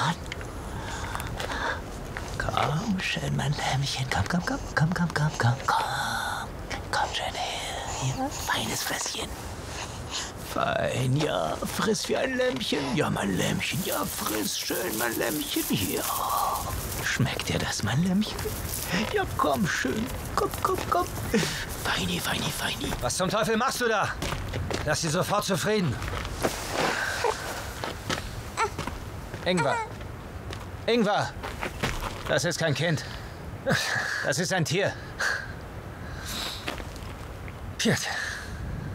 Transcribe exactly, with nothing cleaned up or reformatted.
ran. Komm schön, mein Lämmchen. Komm, komm, komm, komm, komm, komm, komm, komm. Komm schön her. Hier, feines Fresschen. Fein, ja, friss wie ein Lämmchen. Ja, mein Lämmchen, ja, friss schön, mein Lämmchen. Ja. Schmeckt dir das, mein Lämmchen? Ja, komm schön. Komm, komm, komm. Feini, feini, feini. Was zum Teufel machst du da? Lass sie sofort zufrieden. Ingwer. Ingwer. Das ist kein Kind. Das ist ein Tier. Piet.